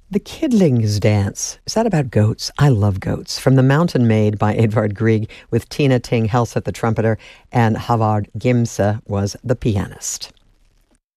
The Kidling's Dance. Is that about goats? I love goats. From The Mountain Maid by Edvard Grieg with Tina Ting Helseth, the trumpeter, and Havard Gimse was the pianist.